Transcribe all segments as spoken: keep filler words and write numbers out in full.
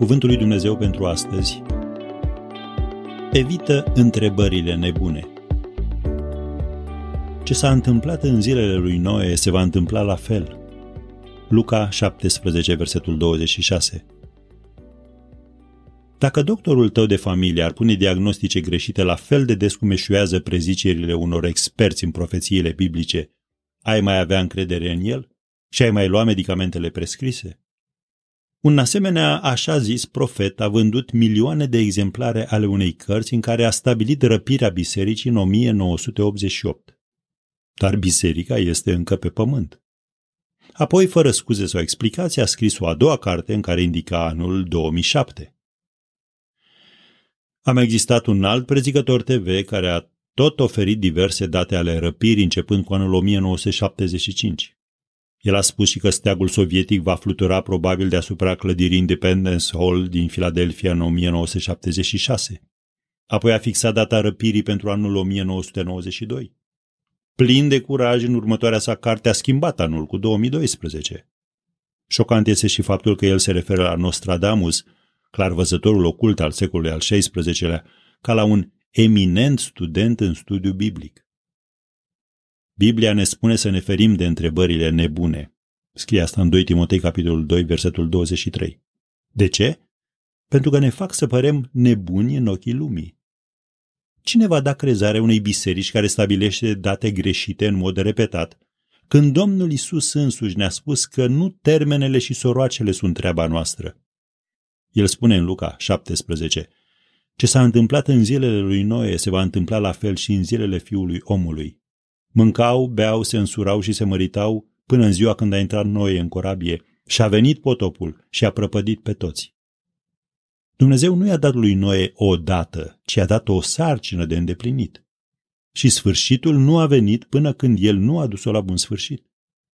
Cuvântul lui Dumnezeu pentru astăzi. Evită întrebările nebune. Ce s-a întâmplat în zilele lui Noe se va întâmpla la fel. Luca șaptesprezece, versetul douăzeci și șase. Dacă doctorul tău de familie ar pune diagnostice greșite la fel de des cum eșuează prezicerile unor experți în profețiile biblice, ai mai avea încredere în el? Și ai mai lua medicamentele prescrise? Un asemenea așa zis profet a vândut milioane de exemplare ale unei cărți în care a stabilit răpirea bisericii în o mie nouă sute optzeci și opt. Dar biserica este încă pe pământ. Apoi, fără scuze sau explicații, a scris o a doua carte în care indica anul două mii șapte. A mai existat un alt prezicător T V care a tot oferit diverse date ale răpirii începând cu anul o mie nouă sute șaptezeci și cinci. El a spus și că steagul sovietic va flutura probabil deasupra clădirii Independence Hall din Philadelphia în o mie nouă sute șaptezeci și șase. Apoi a fixat data răpirii pentru anul o mie nouă sute nouăzeci și doi. Plin de curaj, în următoarea sa carte a schimbat anul cu două mii doisprezece. Șocant este și faptul că el se referă la Nostradamus, clarvăzătorul ocult al secolului al șaisprezecelea, ca la un eminent student în studiu biblic. Biblia ne spune să ne ferim de întrebările nebune. Scrie asta în doi Timotei, capitolul doi, versetul douăzeci și trei. De ce? Pentru că ne fac să părem nebuni în ochii lumii. Cine va da crezare unei biserici care stabilește date greșite în mod repetat, când Domnul Iisus însuși ne-a spus că nu termenele și soroacele sunt treaba noastră? El spune în Luca șaptesprezece, ce s-a întâmplat în zilele lui Noe se va întâmpla la fel și în zilele Fiului Omului. Mâncau, beau, se însurau și se măritau până în ziua când a intrat Noe în corabie și a venit potopul și a prăpădit pe toți. Dumnezeu nu i-a dat lui Noe o dată, ci a dat o sarcină de îndeplinit. Și sfârșitul nu a venit până când el nu a dus-o la bun sfârșit.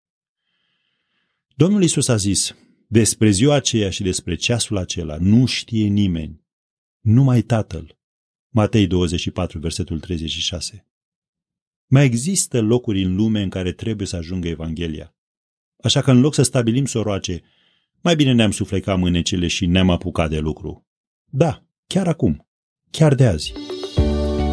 Domnul Iisus a zis, despre ziua aceea și despre ceasul acela nu știe nimeni, numai Tatăl. Matei douăzeci și patru, versetul treizeci și șase. Mai există locuri în lume în care trebuie să ajungă Evanghelia. Așa că în loc să stabilim soroace, mai bine ne-am suflecat mânecile și ne-am apucat de lucru. Da, chiar acum, chiar de azi.